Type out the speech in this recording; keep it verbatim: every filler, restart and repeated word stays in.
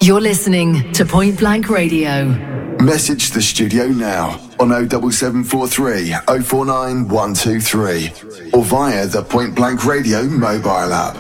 You're listening to Point Blank Radio. Message the studio now on oh seven seven four three oh four nine one two three or via the Point Blank Radio mobile app.